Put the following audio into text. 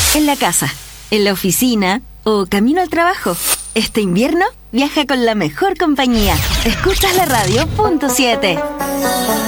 En la casa, en la oficina o camino al trabajo. Este invierno viaja con la mejor compañía. Escuchas la radio. Punto 7.